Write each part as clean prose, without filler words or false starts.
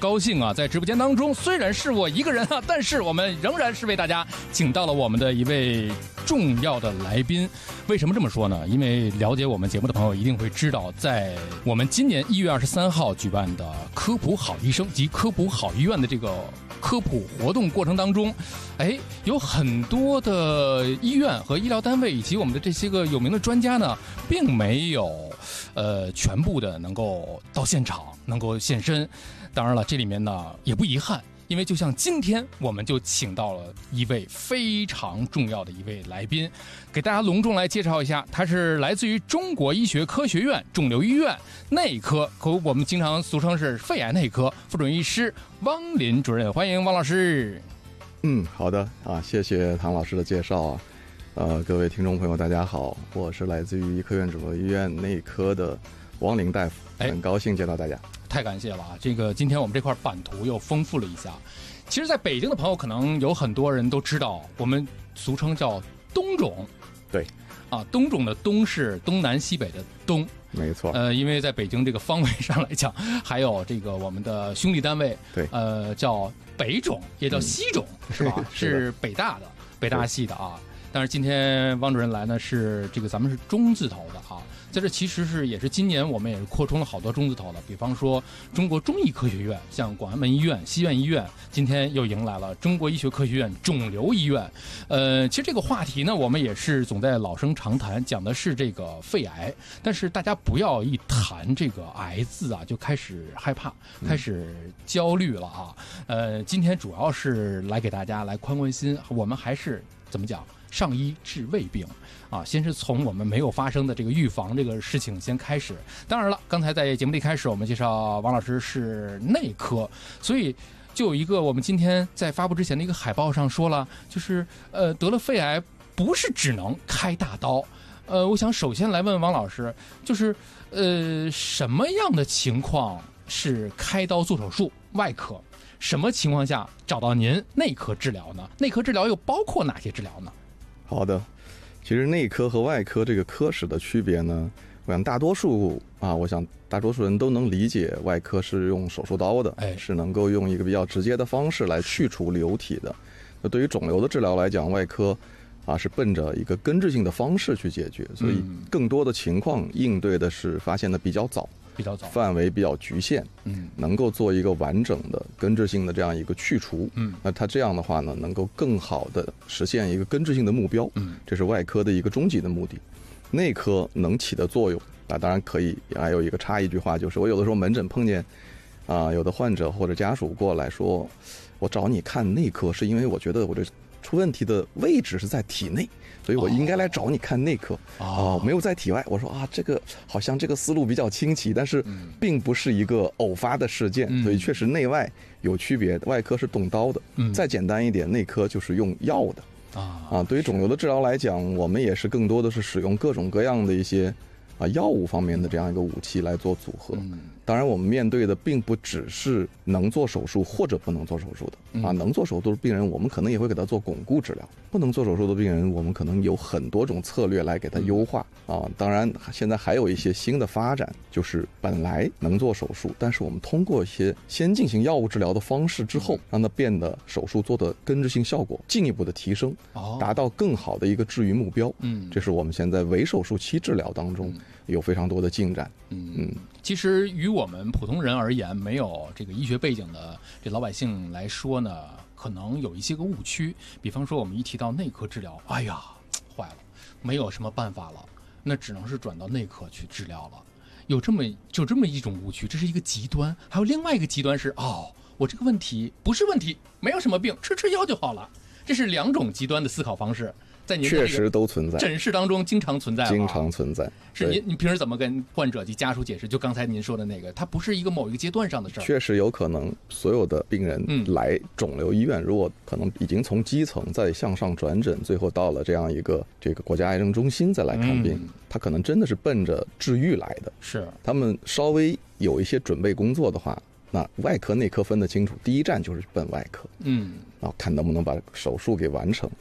高兴啊，在直播间当中，虽然是我一个人啊，但是我们仍然是为大家请到了我们的一位重要的来宾。为什么这么说呢？因为了解我们节目的朋友一定会知道，在我们今年1月23号举办的科普好医生及科普好医院的这个科普活动过程当中，有很多的医院和医疗单位以及我们的这些个有名的专家呢，并没有全部的能够到现场，能够现身。当然了，这里面呢也不遗憾。因为就像今天我们就请到了一位非常重要的一位来宾，给大家隆重来介绍一下，他是来自于中国医学科学院肿瘤医院内科，和我们经常俗称是肺癌内科副主任医师汪林主任，欢迎汪老师。 好的啊，谢谢唐老师的介绍啊。各位听众朋友大家好，我是来自于医科院肿瘤医院内科的汪林大夫，很高兴见到大家。 太感谢了啊！这个今天我们这块版图又丰富了一下。其实在北京的朋友可能有很多人都知道，我们俗称叫东肿。 对啊，东肿的东是东南西北的东， 没错。 因为在北京这个方位上来讲，还有这个我们的兄弟单位， 对， 叫北肿，也叫西肿，是吧？是北大的，北大系的啊。但是今天汪主任来呢，是这个咱们是中字头的啊，在这其实是也是今年我们也是扩充了好多中字头的，比方说中国中医科学院，像广安门医院、西苑医院，今天又迎来了中国医学科学院肿瘤医院。其实这个话题呢，我们也是总在老生常谈，讲的是这个肺癌，但是大家不要一谈这个癌字啊，就开始害怕，开始焦虑了啊。今天主要是来给大家来宽宽心，我们还是怎么讲？上医治未病啊，先是从我们没有发生的这个预防这个事情先开始。当然了，刚才在节目的一开始，我们介绍王老师是内科，所以就有一个我们今天在发布之前的一个海报上说了，就是得了肺癌不是只能开大刀。我想首先来问王老师，就是什么样的情况是开刀做手术外科？什么情况下找到您内科治疗呢？内科治疗又包括哪些治疗呢？ 好的，其实内科和外科这个科室的区别呢，我想大多数人都能理解，外科是用手术刀的，是能够用一个比较直接的方式来去除瘤体的。那对于肿瘤的治疗来讲，外科是奔着一个根治性的方式去解决，所以更多的情况应对的是发现的比较早，范围比较局限，能够做一个完整的根治性的这样一个去除，那它这样的话呢，能够更好的实现一个根治性的目标，这是外科的一个终极的目的。内科能起的作用当然可以，还有一个插一句话，就是我有的时候门诊碰见有的患者或者家属过来说，我找你看内科是因为我觉得我这出问题的位置是在体内，所以我应该来找你看内科没有在体外。我说这个好像这个思路比较清奇，但是并不是一个偶发的事件，所以确实内外有区别。外科是动刀的，再简单一点，内科就是用药的对于肿瘤的治疗来讲，我们也是更多的是使用各种各样的一些药物方面的这样一个武器来做组合。当然我们面对的并不只是能做手术或者不能做手术的能做手术的病人我们可能也会给他做巩固治疗，不能做手术的病人我们可能有很多种策略来给他优化当然现在还有一些新的发展，就是本来能做手术，但是我们通过一些先进行药物治疗的方式之后，让它变得手术做的根治性效果进一步的提升，达到更好的一个治愈目标。这是我们现在伪手术期治疗当中有非常多的进展。 其实于我们普通人而言，没有这个医学背景的这老百姓来说呢，可能有一些个误区。比方说我们一提到内科治疗，哎呀坏了，没有什么办法了，那只能是转到内科去治疗了。有这么一种误区，这是一个极端。还有另外一个极端是我这个问题不是问题，没有什么病，吃药就好了。这是两种极端的思考方式，在您确实都存在， 诊室当中经常存在。是您平时怎么跟患者及家属解释？就刚才您说的那个，它不是一个某一个阶段上的事儿。 确实有可能，所有的病人来肿瘤医院，如果可能已经从基层再向上转诊，最后到了这样一个这个国家癌症中心再来看病，他可能真的是奔着治愈来的。 是他们稍微有一些准备工作的话，那外科内科分得清楚，第一站就是奔外科，看能不能把手术给完成，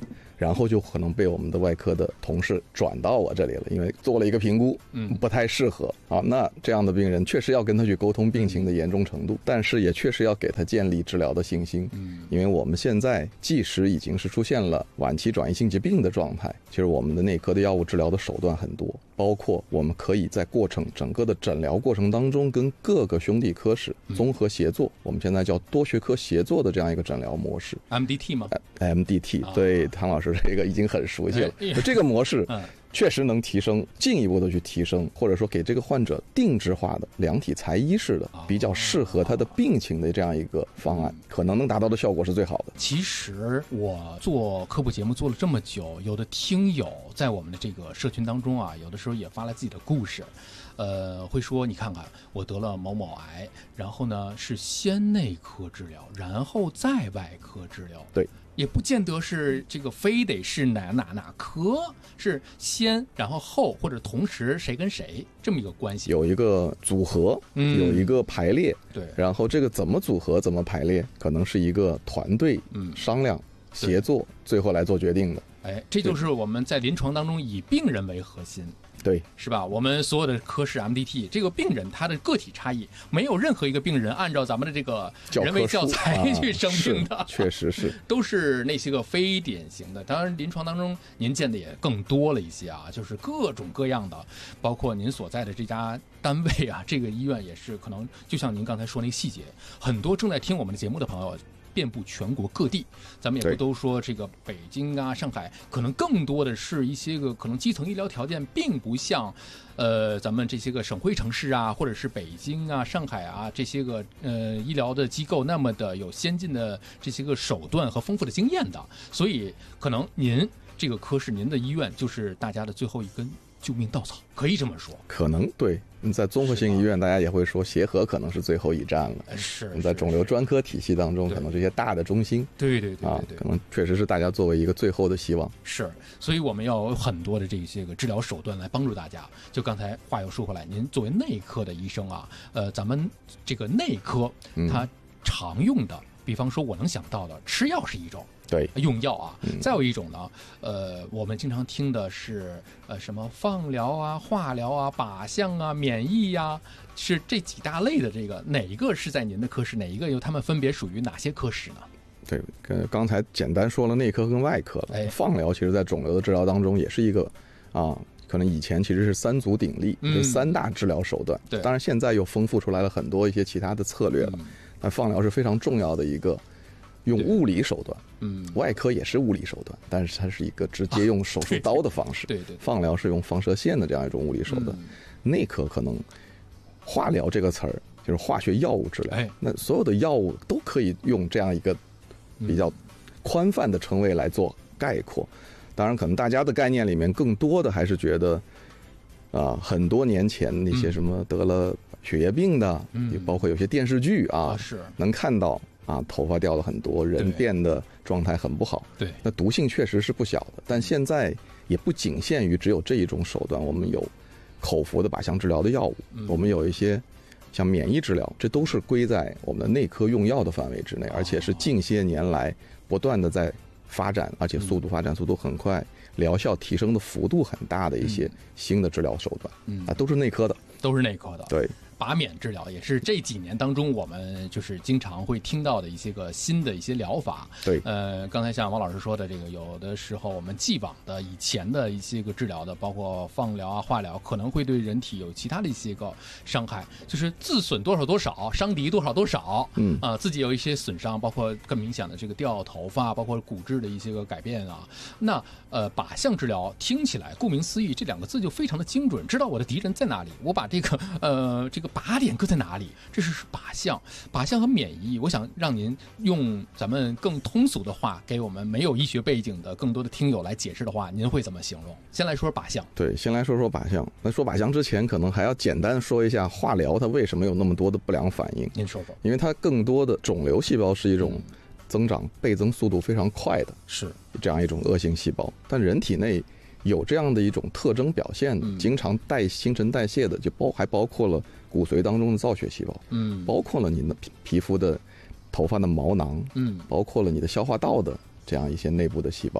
然后就可能被我们的外科的同事转到我这里了，因为做了一个评估，不太适合啊。那这样的病人确实要跟他去沟通病情的严重程度，但是也确实要给他建立治疗的信心。因为我们现在即使已经是出现了晚期转移性疾病的状态，其实我们的内科的药物治疗的手段很多，包括我们可以在整个的诊疗过程当中跟各个兄弟科室综合协作，我们现在叫多学科协作的这样一个诊疗模式。 MDT 吗 ？MDT， 对，唐老师这个已经很熟悉了。这个模式确实能进一步的去提升，或者说给这个患者定制化的量体裁衣式的比较适合他的病情的这样一个方案，可能达到的效果是最好的。 其实我做科普节目做了这么久，有的听友在我们的这个社群当中啊，有的时候也发来自己的故事，会说你看看我得了某某癌，然后呢是先内科治疗，然后再外科治疗。 对。 也不见得是这个非得是哪科，是先然后后或者同时谁跟谁这么一个关系， 有一个组合，有一个排列， 对， 然后这个怎么组合怎么排列，可能是一个团队商量协作最后来做决定的。 这就是我们在临床当中以病人为核心。 对， 是吧？我们所有的科室 MDT， 这个病人他的个体差异，没有任何一个病人按照咱们的这个人为教材去生病的， 确实是， 都是那些个非典型的。当然，临床当中您见的也更多了一些啊，就是各种各样的，包括您所在的这家单位啊，这个医院也是可能，就像您刚才说那个细节，很多正在听我们的节目的朋友。遍布全国各地，咱们也不都说这个北京啊、上海，可能更多的是一些个可能基层医疗条件并不像，咱们这些个省会城市啊，或者是北京啊、上海啊这些个医疗的机构那么的有先进的这些个手段和丰富的经验的，所以可能您这个科室、您的医院就是大家的最后一根救命稻草，可以这么说。 可能对，你在综合性医院，大家也会说协和可能是最后一站了。 是。 你在肿瘤专科体系当中，可能这些大的中心， 对， 可能确实是大家作为一个最后的希望。 是，所以我们要有很多的这些个治疗手段来帮助大家。就刚才话又说回来，您作为内科的医生啊，咱们这个内科它常用的，比方说我能想到的，吃药是一种。 对， 用药啊，再有一种呢，我们经常听的是什么放疗啊、化疗啊、靶向啊、免疫呀，是这几大类的这个哪一个是在您的科室，哪一个由他们分别属于哪些科室呢？ 对，刚才简单说了内科跟外科了。放疗其实在肿瘤的治疗当中也是一个可能以前其实是三足鼎立，这三大治疗手段。 对， 当然现在又丰富出来了很多一些其他的策略了。但放疗是非常重要的一个。用物理手段，外科也是物理手段，但是它是一个直接用手术刀的方式。 对， 放疗是用放射线的这样一种物理手段。内科可能化疗这个词儿就是化学药物治疗，那所有的药物都可以用这样一个比较宽泛的称谓来做概括。当然，可能大家的概念里面更多的还是觉得，很多年前那些什么得了血液病的，也包括有些电视剧是能看到。头发掉了很多，人变得状态很不好。 对， 那毒性确实是不小的，但现在也不仅限于只有这一种手段。我们有口服的靶向治疗的药物，我们有一些像免疫治疗，这都是归在我们的内科用药的范围之内，而且是近些年来不断的在发展，而且发展速度很快，疗效提升的幅度很大的一些新的治疗手段。都是内科的， 都是内科的。 对。 靶免治疗也是这几年当中我们就是经常会听到的一些个新的一些疗法。 对， 刚才像王老师说的，这个有的时候我们既往的以前的一些个治疗的，包括放疗啊、化疗，可能会对人体有其他的一些个伤害，就是自损多少多少，伤敌多少多少。自己有一些损伤，包括更明显的这个掉头发，包括骨质的一些个改变啊。那靶向治疗听起来顾名思义，这两个字就非常的精准，知道我的敌人在哪里，我把这个靶点搁在哪里，这是靶向和免疫。我想让您用咱们更通俗的话，给我们没有医学背景的更多的听友来解释的话，您会怎么形容？先来说靶向。 对，先来说说靶向。那说靶向之前，可能还要简单说一下化疗它为什么有那么多的不良反应。 您说说。 因为它更多的肿瘤细胞是一种增长倍增速度非常快的， 是这样一种恶性细胞，但人体内有这样的一种特征表现，经常新陈代谢的，还包括了骨髓当中的造血细胞，包括了你的皮肤的头发的毛囊，包括了你的消化道的这样一些内部的细胞，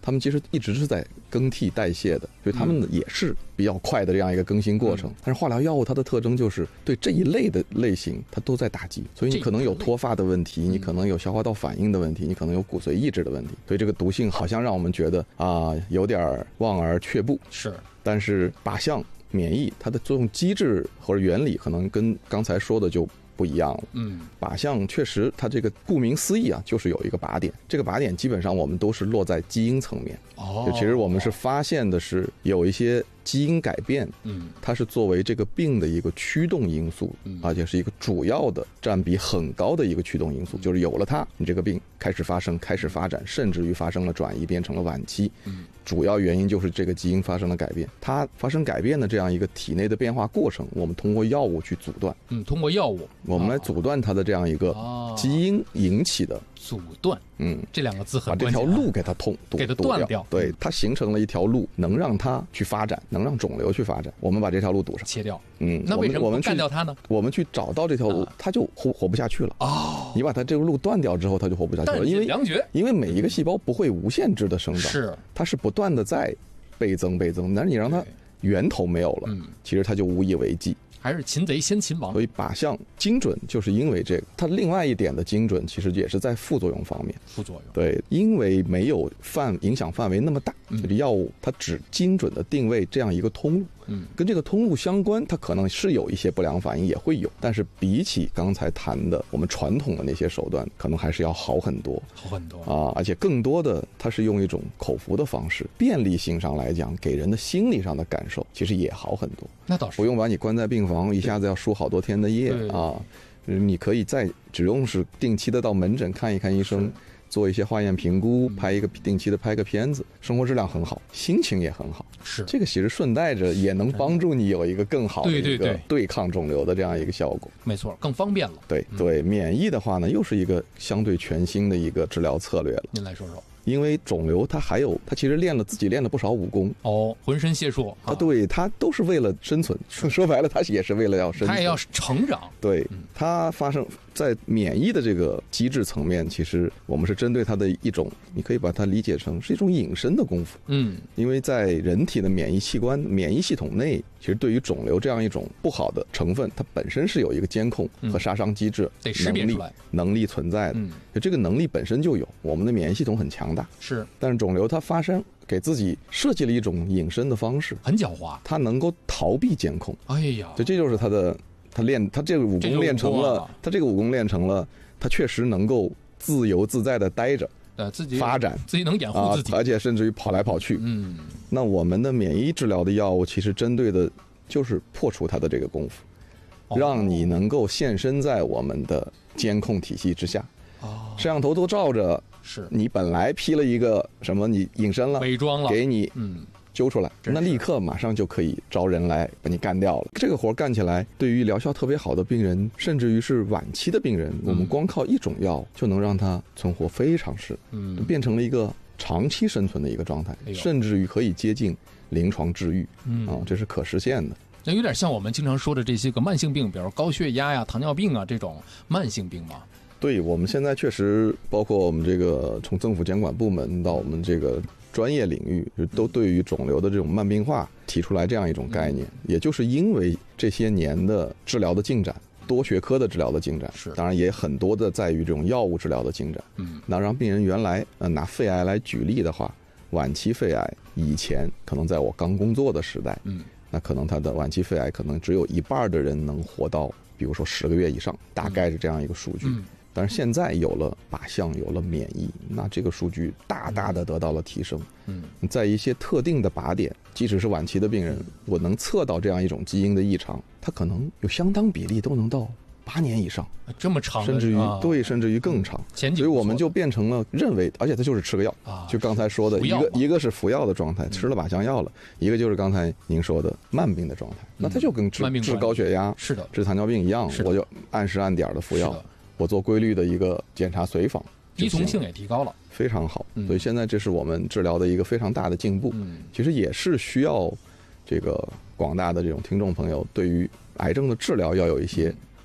他们其实一直是在更替代谢的，所以他们也是比较快的这样一个更新过程。但是化疗药物它的特征就是对这一类的类型它都在打击，所以你可能有脱发的问题，你可能有消化道反应的问题，你可能有骨髓抑制的问题，所以这个毒性好像让我们觉得有点望而却步。 是， 但是靶向免疫它的作用机制或者原理可能跟刚才说的就不一样了。靶向确实它这个顾名思义就是有一个靶点，这个靶点基本上我们都是落在基因层面。就其实我们是发现的是有一些基因改变，它是作为这个病的一个驱动因素，而且是一个主要的占比很高的一个驱动因素，就是有了它，你这个病开始发生，开始发展，甚至于发生了转移，变成了晚期。主要原因就是这个基因发生了改变，它发生改变的这样一个体内的变化过程，我们通过药物去阻断。 通过药物， 我们来阻断它的这样一个基因引起的阻断。这两个字很关键， 把这条路给它给它断掉。 对，它形成了一条路，能让它去发展，能让肿瘤去发展。我们把这条路堵上， 切掉。那为什么不干掉它呢？ 我们去找到这条路，它就活不下去了。你把它这个路断掉之后，它就活不下去了。因为每一个细胞不会无限制的生长，它是不断的在倍增。但是你让它源头没有了，其实它就无以为继。 还是擒贼先擒王， 所以靶向精准就是因为这个。它另外一点的精准，其实也是在副作用方面。 副作用， 对，因为没有影响范围那么大，这个药物它只精准的定位这样一个通路。跟这个通路相关，它可能是有一些不良反应也会有，但是比起刚才谈的我们传统的那些手段，可能还是要好很多而且更多的它是用一种口服的方式，便利性上来讲，给人的心理上的感受其实也好很多。 那倒是不用把你关在病房，一下子要输好多天的液你可以只用是定期的到门诊看一看医生，做一些化验评估，定期的拍个片子，生活质量很好，心情也很好。 是这个其实顺带着也能帮助你有一个更好的一个对抗肿瘤的这样一个效果。 没错，更方便了。 对，免疫的话呢，又是一个相对全新的一个治疗策略了。 您来说说。 因为肿瘤它其实自己练了不少武功浑身解数对，它都是为了生存。说白了，它也是为了要生存， 它也要成长。 对，它发生在免疫的这个机制层面，其实我们是针对它的一种，你可以把它理解成是一种隐身的功夫。因为在人体的免疫系统内，其实对于肿瘤这样一种不好的成分，它本身是有一个监控和杀伤机制得识别出来能力存在的。这个能力本身就有，我们的免疫系统很强大。 是， 但是肿瘤它发生给自己设计了一种隐身的方式， 很狡猾， 它能够逃避监控。这就是他这个武功练成了，他确实能够自由自在的待着， 自己发展， 自己能掩护自己， 而且甚至于跑来跑去。那我们的免疫治疗的药物其实针对的就是破除它的这个功夫，让你能够现身在我们的监控体系之下。摄像头都照着， 是你本来披了一个什么，你隐身了， 伪装了， 给你揪出来，那立刻马上就可以招人来把你干掉了。这个活干起来，对于疗效特别好的病人，甚至于是晚期的病人，我们光靠一种药就能让他存活非常时，变成了一个长期生存的一个状态，甚至于可以接近临床治愈。这是可实现的。 那有点像我们经常说的这些个慢性病，比如高血压呀、糖尿病这种慢性病吗？ 对，我们现在确实包括我们这个从政府监管部门到我们这个专业领域，都对于肿瘤的这种慢病化提出来这样一种概念。也就是因为这些年的治疗的进展，多学科的治疗的进展，当然也很多的在于这种药物治疗的进展。那让病人原来拿肺癌来举例的话，晚期肺癌以前可能在我刚工作的时代，那可能他的晚期肺癌可能只有一半的人能活到比如说10个月以上，大概是这样一个数据。但是现在有了靶向，有了免疫，那这个数据大大的得到了提升。在一些特定的靶点，即使是晚期的病人，我能测到这样一种基因的异常，它可能有相当比例都能到8年以上， 这么长， 甚至于甚至于更长。所以我们就变成了认为，而且它就是吃个药，就刚才说的一个是服药的状态，吃了靶向药了，一个就是刚才您说的慢病的状态。那它就跟治高血压、治糖尿病一样，我就按时按点的服药。我做规律的一个检查随访， 依从性也提高了， 非常好。所以现在这是我们治疗的一个非常大的进步。其实也是需要这个广大的这种听众朋友对于癌症的治疗要有一些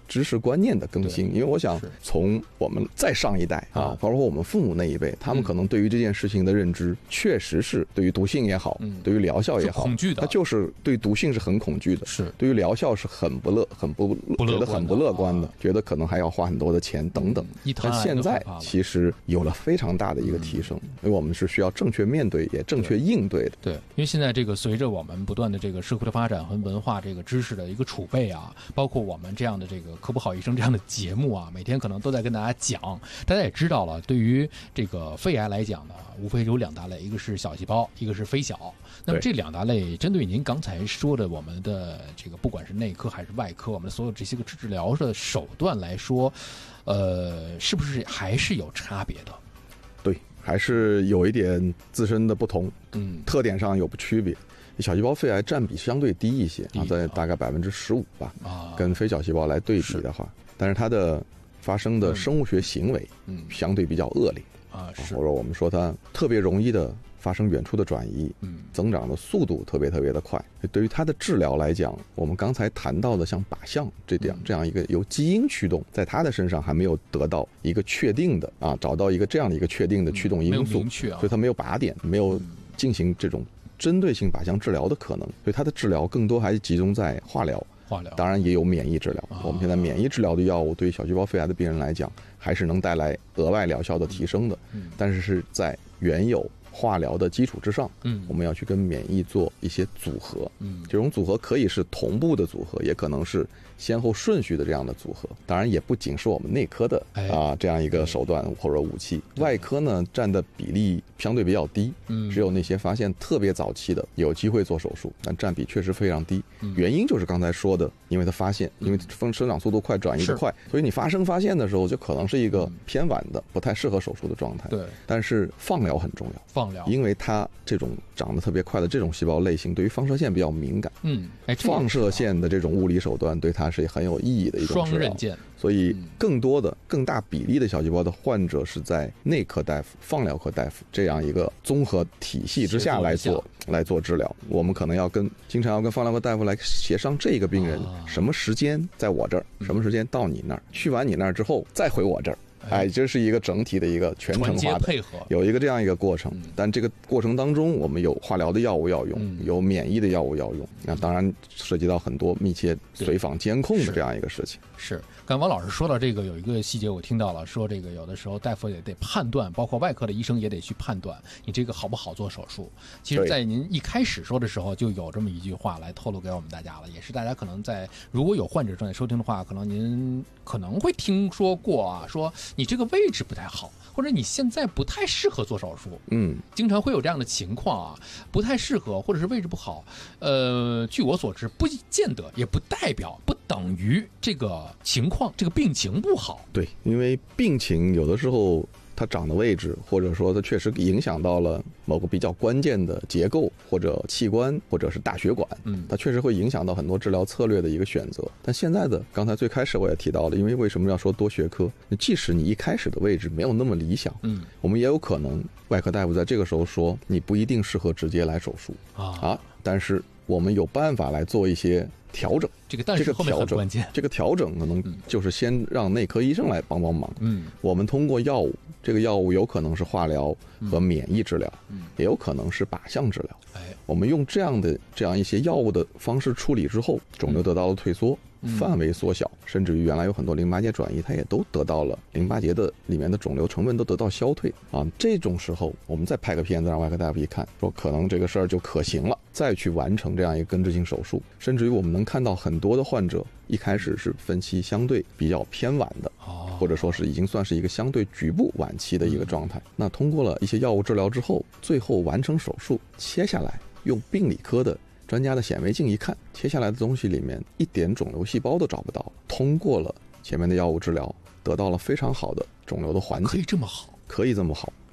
知识观念的更新。因为我想从我们再上一代啊，包括我们父母那一辈，他们可能对于这件事情的认知，确实是对于毒性也好，对于疗效也好， 恐惧的， 他就是对毒性是很恐惧的， 是对于疗效是很不乐观的，觉得可能还要花很多的钱等等。但现在其实有了非常大的一个提升，因为我们是需要正确面对也正确应对的。 对，因为现在这个随着我们不断的这个社会的发展和文化这个知识的一个储备啊，包括我们这样的这个科普好医生这样的节目啊，每天可能都在跟大家讲。大家也知道了，对于这个肺癌来讲呢，无非有2大类，一个是小细胞，一个是非小。那么这2大类，针对您刚才说的我们的这个不管是内科还是外科，我们的所有这些个治疗的手段来说，是不是还是有差别的？ 对，还是有一点自身的不同，特点上有区别。小细胞肺癌占比相对低一些啊，在大概15%吧，跟非小细胞来对比的话，但是它的发生的生物学行为，相对比较恶劣啊，或者我们说它特别容易的发生远处的转移，增长的速度特别的快。对于它的治疗来讲，我们刚才谈到的像靶向这样一个由基因驱动，在它的身上还没有得到一个确定的啊，找到一个这样的一个确定的驱动因素，所以它没有靶点，没有进行这种针对性靶向治疗的可能，所以它的治疗更多还是集中在化疗，当然也有免疫治疗。我们现在免疫治疗的药物对于小细胞肺癌的病人来讲，还是能带来额外疗效的提升的，但是是在原有化疗的基础之上，我们要去跟免疫做一些组合，这种组合可以是同步的组合，也可能是先后顺序的这样的组合。当然也不仅是我们内科的这样一个手段或者武器，外科呢占的比例相对比较低，只有那些发现特别早期的有机会做手术，但占比确实非常低。原因就是刚才说的，因为它发现，因为生长速度快，转移的快，所以你发现的时候就可能是一个偏晚的不太适合手术的状态。 对， 但是放疗很重要，因为它这种长得特别快的这种细胞类型对于放射线比较敏感，放射线的这种物理手段对它是很有意义的一种治疗， 双刃剑。 所以更大比例的小细胞的患者是在内科大夫、放疗科大夫这样一个综合体系之下来做治疗。我们可能经常要跟放疗科大夫来协商这个病人什么时间在我这儿，什么时间到你那儿，去完你那儿之后再回我这儿。这是一个整体的一个全程化的配合， 有一个这样一个过程。但这个过程当中，我们有化疗的药物要用，有免疫的药物要用，那当然涉及到很多密切随访监控的这样一个事情。 是，刚才王老师说到这个，有一个细节我听到了，说这个有的时候大夫也得判断，包括外科的医生也得去判断你这个好不好做手术。其实在您一开始说的时候就有这么一句话来透露给我们大家了，也是大家可能如果有患者正在收听的话，可能您可能会听说过啊，说你这个位置不太好，或者你现在不太适合做手术，经常会有这样的情况啊，不太适合或者是位置不好。据我所知，不见得也不代表不等于这个情况，这个病情不好。 对，因为病情有的时候它长的位置，或者说它确实影响到了某个比较关键的结构或者器官或者是大血管，它确实会影响到很多治疗策略的一个选择。但现在的刚才最开始我也提到了，因为为什么要说多学科，即使你一开始的位置没有那么理想，我们也有可能外科大夫在这个时候说你不一定适合直接来手术但是我们有办法来做一些调整。 这个但是后面很关键， 这个调整可能就是先让内科医生来帮忙。我们通过药物，这个药物有可能是化疗和免疫治疗，也有可能是靶向治疗。我们用这样一些药物的方式处理之后，肿瘤得到了退缩，范围缩小，甚至于原来有很多淋巴结转移，它也都得到了淋巴结的里面的肿瘤成分都得到消退这种时候我们再拍个片子让外科大夫一看，说可能这个事儿就可行了，再去完成这样一个根治性手术。甚至于我们能看到很多的患者一开始是分期相对比较偏晚的，或者说是已经算是一个相对局部晚期的一个状态，那通过了一些药物治疗之后，最后完成手术，切下来用病理科的专家的显微镜一看，切下来的东西里面一点肿瘤细胞都找不到，通过了前面的药物治疗，得到了非常好的肿瘤的缓解。 可以这么好？ 可以这么好。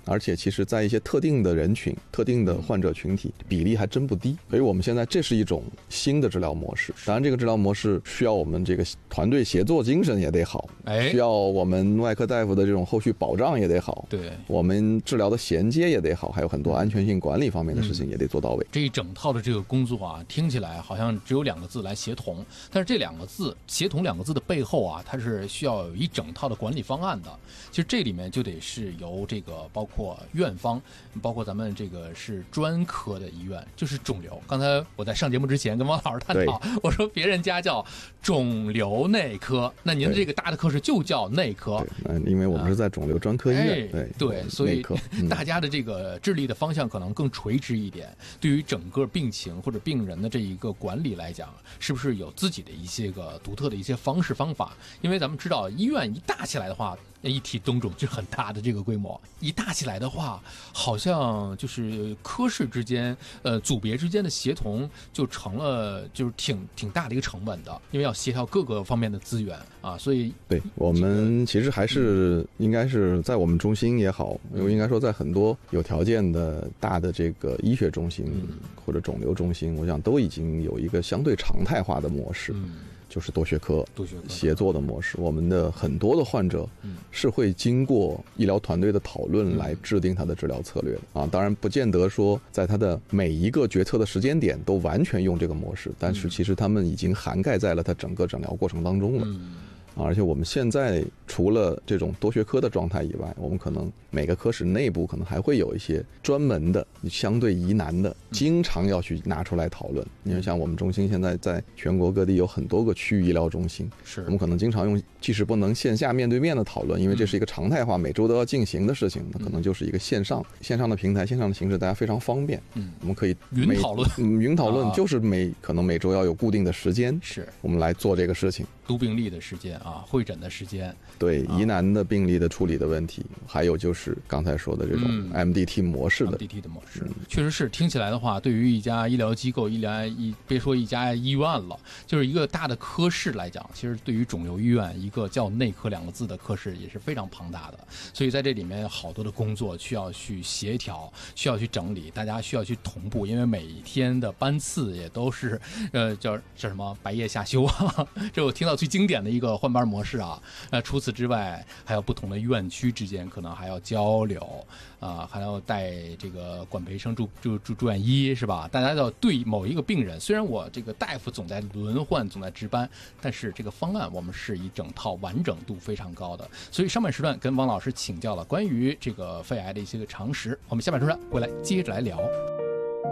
而且其实在一些特定的人群、特定的患者群体比例还真不低。所以我们现在这是一种新的治疗模式，当然这个治疗模式需要我们这个团队协作精神也得好，需要我们外科大夫的这种后续保障也得好， 对， 我们治疗的衔接也得好，还有很多安全性管理方面的事情也得做到位。 这一整套的这个工作啊，听起来好像只有2个字来协同，但是这2个字协同2个字的背后啊，它是需要有一整套的管理方案的。其实这里面就得是由这个包括院方，包括咱们这个是专科的医院，就是肿瘤。刚才我在上节目之前跟汪老师探讨，我说别人家叫肿瘤内科，那您的这个大的科室就叫内科。 对，因为我们是在肿瘤专科医院， 对，所以大家的这个致力的方向可能更垂直一点。对于整个病情或者病人的这一个管理来讲，是不是有自己的一些个独特的一些方式方法？因为咱们知道医院一大起来的话，一提东肿就很大的这个规模，一大起来的话，好像就是科室之间、组别之间的协同就成了就是挺大的一个成本的，因为要协调各个方面的资源啊，所以对我们其实还是应该是在我们中心也好，因为应该说在很多有条件的大的这个医学中心或者肿瘤中心，我想都已经有一个相对常态化的模式。就是多学科协作的模式，我们的很多的患者是会经过医疗团队的讨论来制定他的治疗策略的啊。当然不见得说在他的每一个决策的时间点都完全用这个模式，但是其实他们已经涵盖在了他整个诊疗过程当中了。而且我们现在除了这种多学科的状态以外，我们可能每个科室内部可能还会有一些专门的相对疑难的，经常要去拿出来讨论。因为像我们中心现在在全国各地有很多个区域医疗中心，我们可能经常用，即使不能线下面对面的讨论，因为这是一个常态化每周都要进行的事情，那可能就是一个线上的平台，线上的形式，大家非常方便。我们可以云讨论， 云讨论就是可能每周要有固定的时间， 是我们来做这个事情， 读病历的时间啊，会诊的时间， 对疑难的病例的处理的问题，还有就是刚才说的这种 MDT 模式的 MDT 的模式，确实是听起来的话，对于一家医疗机构、别说一家医院了，就是一个大的科室来讲，其实对于肿瘤医院一个叫内科2个字的科室也是非常庞大的，所以在这里面好多的工作需要去协调，需要去整理，大家需要去同步，因为每天的班次也都是叫什么白夜下修啊，这我听到最经典的一个换班模式啊。除此之外，还有不同的院区之间可能还要交流啊，还要带这个管培生、住院医是吧？大家要对某一个病人，虽然我这个大夫总在轮换、总在值班，但是这个方案我们是一整套完整度非常高的。所以上半时段跟王老师请教了关于这个肺癌的一些个常识，我们下半时段回来接着来聊。